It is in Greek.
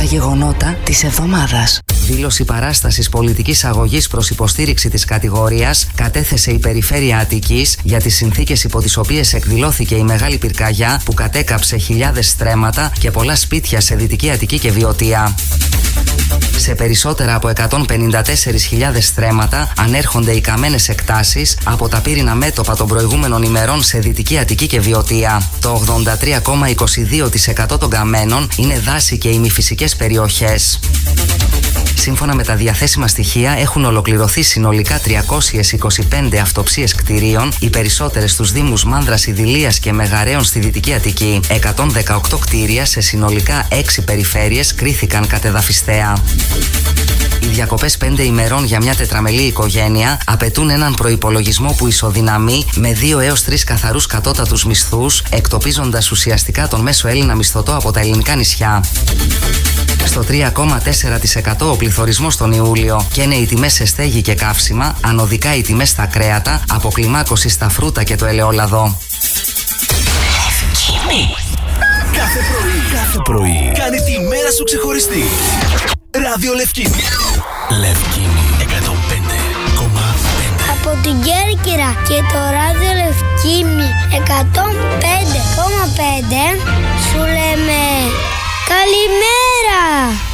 γεγονότα της εβδομάδας. Δήλωση παράστασης πολιτικής αγωγής προς υποστήριξη της κατηγορίας κατέθεσε η Περιφέρεια Αττικής για τις συνθήκες υπό τις οποίες εκδηλώθηκε η μεγάλη πυρκαγιά που κατέκαψε χιλιάδες στρέμματα και πολλά σπίτια σε Δυτική Αττική και Βιωτία. Σε περισσότερα από 154.000 στρέμματα ανέρχονται οι καμένες εκτάσεις από τα πύρινα μέτωπα των προηγούμενων ημερών σε Δυτική Αττική και Βιωτία. Το 83,22% των καμένων είναι δάση και ημιφυσικές περιοχές. Σύμφωνα με τα διαθέσιμα στοιχεία, έχουν ολοκληρωθεί συνολικά 325 αυτοψίες κτηρίων, οι περισσότερες στους δήμους Μάνδρας, Ιδηλίας και Μεγαρέων στη Δυτική Αττική. 118 κτίρια σε συνολικά 6 περιφέρειες κρίθηκαν κατεδαφιστέα. Οι διακοπές 5 ημερών για μια τετραμελή οικογένεια απαιτούν έναν προϋπολογισμό που ισοδυναμεί με 2 έως 3 καθαρούς κατώτατους μισθούς, εκτοπίζοντας ουσιαστικά τον μέσο Έλληνα μισθωτό από τα ελληνικά νησιά. Στο 3,4% ο πληθωρισμός τον Ιούλιο και είναι οι τιμές σε στέγη και καύσιμα, ανωδικά οι τιμές στα κρέατα, αποκλιμάκωση στα φρούτα και το ελαιόλαδο. Κάθε πρωί κάνε τη μέρα σου ξεχωριστή. Ράδιο Λευκίνη. Λευκίνη 105,5. Από την Κέρκυρα και το Ράδιο Λευκίνη 105,5 σου λέμε καλημέρα.